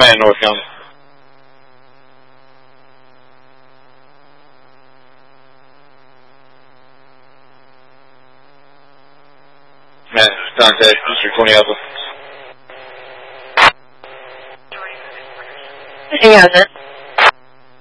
man, North County. Man, contact District 20 Alpha. He hasn't.